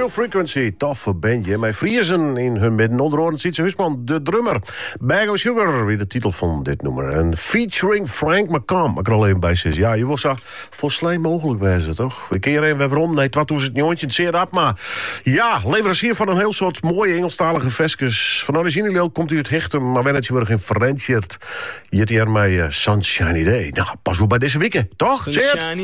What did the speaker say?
Low Frequency, toffe bandje. Met Friesen in hun midden. Onder andere Sietse Husman, de drummer. Bag of Sugar, weer de titel van dit nummer. En featuring Frank McComb. Ik er alleen bij zes. Ja, je was zo volslein mogelijk wezen, toch? We keren even waarom. Nee, 2009, zeer dat. Maar ja, leverancier van een heel soort mooie Engelstalige vestjes. Van origineel komt u het hechten, maar wel wordt geïnferentieerd. Je hebt hier mij Sunshiny Day. Nou, pas wel bij deze weekend, toch? Sunshiny